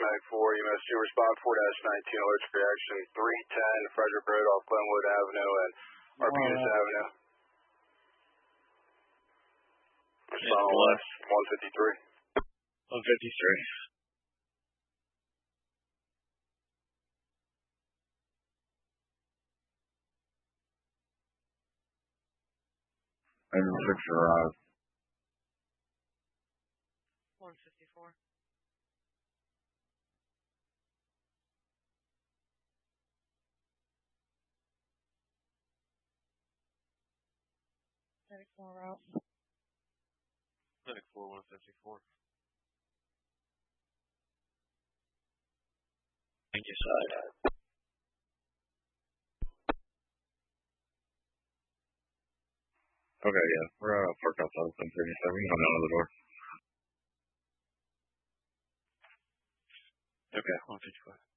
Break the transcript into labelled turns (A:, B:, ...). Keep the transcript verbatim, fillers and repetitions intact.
A: Medic four, U S two, respond four nineteen, alerts reaction three ten, Frederick Road off Glenwood Avenue and Arbutus
B: uh,
A: Avenue. Respond left, one fifty-three.
C: one fifty-three.
D: And six arrived.
E: one fifty-four. Medic four route.
C: Medic four, one fifty-four. Thank you, side.
D: Okay, yeah, we're uh, parked outside of ten thirty-seven. We can come down to the door.
C: Okay, one fifty-five.